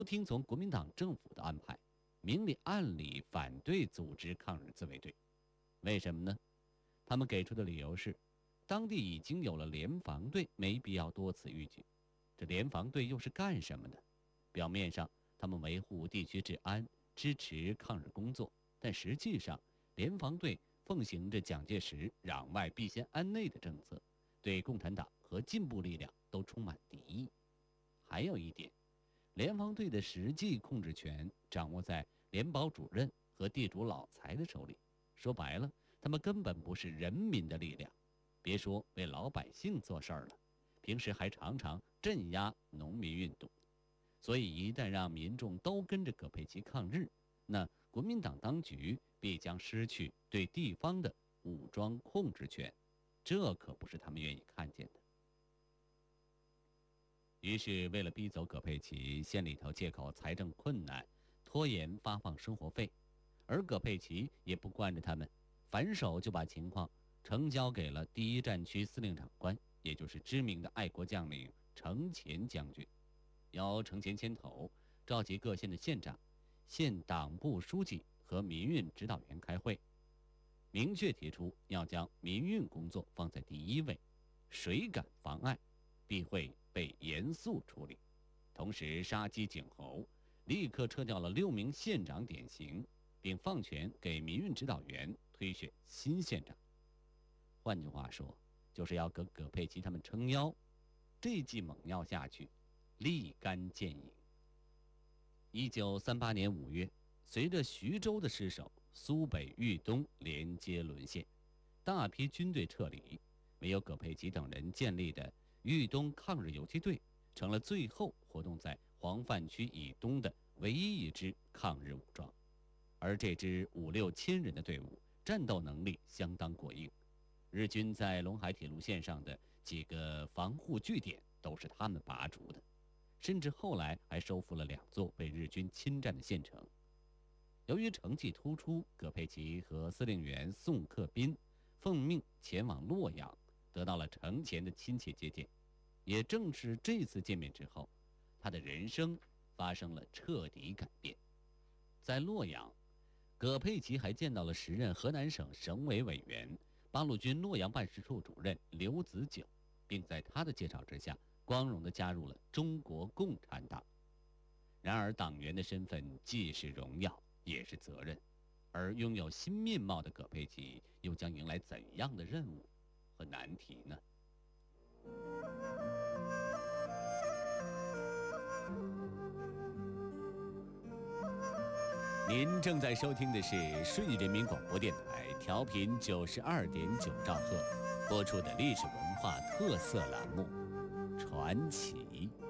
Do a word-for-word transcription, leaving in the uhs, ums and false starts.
不听从国民党政府的安排，明里暗里反对组织抗日自卫队。为什么呢？他们给出的理由是，当地已经有了联防队，没必要多此一举。这联防队又是干什么的？表面上他们维护地区治安，支持抗日工作，但实际上联防队奉行着蒋介石攘外必先安内的政策，对共产党和进步力量都充满敌意。还有一点，联防队的实际控制权掌握在联保主任和地主老财的手里。说白了，他们根本不是人民的力量，别说为老百姓做事儿了，平时还常常镇压农民运动。所以一旦让民众都跟着葛佩琪抗日，那国民党当局必将失去对地方的武装控制权，这可不是他们愿意看见的。于是为了逼走葛佩琪，县里头借口财政困难，拖延发放生活费，而葛佩琪也不惯着他们，反手就把情况呈交给了第一战区司令长官，也就是知名的爱国将领程潜将军，由程潜牵头，召集各县的县长、县党部书记和民运指导员开会，明确提出要将民运工作放在第一位，谁敢妨碍，必会被严肃处理。同时杀鸡儆猴，立刻撤掉了六名县长典型，并放权给民运指导员推选新县长。换句话说，就是要给葛佩琪他们撑腰。这剂猛药下去，立竿见影。一九三八年五月，随着徐州的失守，苏北豫东连接沦陷，大批军队撤离，没有葛佩琪等人建立的豫东抗日游击队成了最后活动在黄泛区以东的唯一一支抗日武装。而这支五六千人的队伍战斗能力相当过硬，日军在陇海铁路线上的几个防护据点都是他们拔除的，甚至后来还收复了两座被日军侵占的县城。由于成绩突出，葛佩琪和司令员宋克斌奉命前往洛阳，得到了程潜的亲切接见。也正是这次见面之后，他的人生发生了彻底改变。在洛阳，葛佩琪还见到了时任河南省省委委员、八路军洛阳办事处主任刘子久，并在他的介绍之下，光荣地加入了中国共产党。然而党员的身份既是荣耀也是责任，而拥有新面貌的葛佩琪又将迎来怎样的任务和难题呢？您正在收听的是顺义人民广播电台，调频九十二点九兆赫，播出的历史文化特色栏目《传奇》。